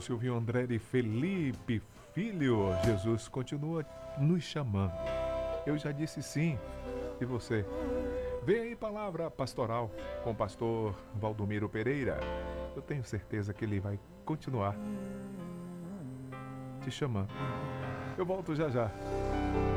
Silvinho André e Felipe Filho. Jesus continua nos chamando. Eu já disse sim. E você? Vem aí palavra pastoral com o pastor Valdomiro Pereira. Eu tenho certeza que ele vai continuar te chamando. Eu volto já já.